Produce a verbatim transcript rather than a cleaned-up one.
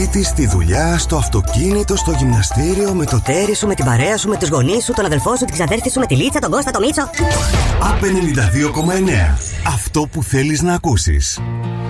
Στη δουλειά, στο αυτοκίνητο, στο γυμναστήριο, με το τέρι σου, με την παρέα σου, με τους γονείς σου, τον αδελφό σου, την ξαδέρφη σου, με τη Λίτσα, τον Κώστα, τον Μίτσο. Απ' ενενήντα δύο κόμμα εννέα. Αυτό που θέλεις να ακούσεις.